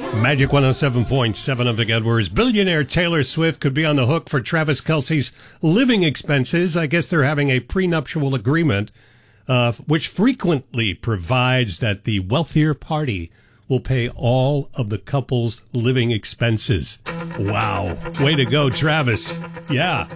Magic 107.7 of Vic Edwards. Billionaire Taylor Swift could be on the hook for Travis Kelce's living expenses. I guess they're having a prenuptial agreement, which frequently provides that the wealthier party will pay all of the couple's living expenses. Wow. Way to go, Travis. Yeah.